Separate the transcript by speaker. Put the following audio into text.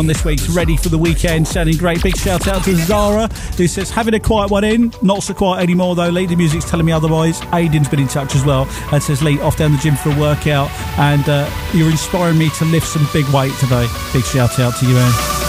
Speaker 1: on this week's Ready for the Weekend, sounding great. Big shout out to Zara, who says, having a quiet one in, not so quiet anymore though, Lee, the music's telling me otherwise. Aiden's been in touch as well and says, Lee, off down the gym for a workout, and you're inspiring me to lift some big weight today. Big shout out to you, Anne.